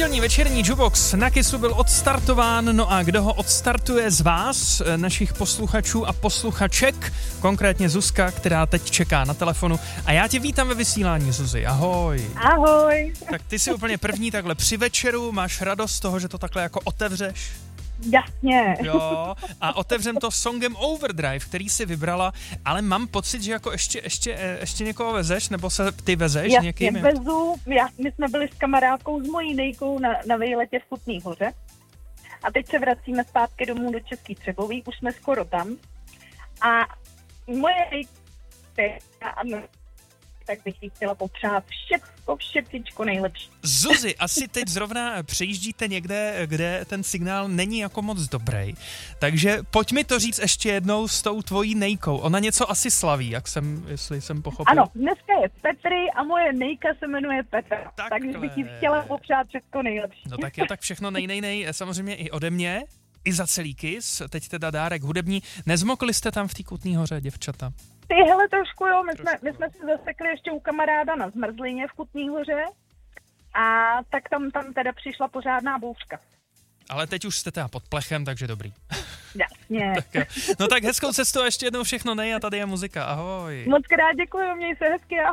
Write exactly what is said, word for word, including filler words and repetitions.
Pondělní večerní Jukebox na Kissu byl odstartován, no a kdo ho odstartuje z vás, našich posluchačů a posluchaček, konkrétně Zuzka, která teď čeká na telefonu. A já tě vítám ve vysílání, Zuzi, ahoj. Ahoj. Tak ty jsi úplně první takhle při večeru, máš radost z toho, že to takhle jako otevřeš? Jasně. Jo, a otevřem to songem Overdrive, který si vybrala, ale mám pocit, že jako ještě, ještě, ještě někoho vezeš, nebo se ty vezeš Jasně, někým? vezu. Já, my jsme byli s kamarádkou, s mojí nejkou na, na výletě v Kutný Hoře a teď se vracíme zpátky domů do Český Třebový, už jsme skoro tam a moje nejka, tak bych jí chtěla popřát všechno, všetličko nejlepší. Zuzi, asi teď zrovna přejíždíte někde, kde ten signál není jako moc dobrý. Takže pojď mi to říct ještě jednou s tou tvojí nejkou. Ona něco asi slaví, jak jsem, jestli jsem pochopil. Ano, dneska je Petry a moje nejka se jmenuje Petra. Takhle. Takže bych jí chtěla popřát všechno nejlepší. No tak je tak všechno nej, nej, nej, samozřejmě i ode mě, i za celý Kiss, teď teda dárek hudební. Nezmokli jste tam v té Kutný Hoře, děvčata? Ty, hele, trošku jo, my, trošku. Jsme, my jsme si zasekli ještě u kamaráda na zmrzlině v Kutný Hoře a tak tam, tam teda přišla pořádná bouřka. Ale teď už jste teda pod plechem, takže dobrý. Jasně. Tak jo. No tak hezkou cestu a ještě jednou všechno nej a tady je muzika, ahoj. Moc krát děkuju, měj se hezky, ahoj.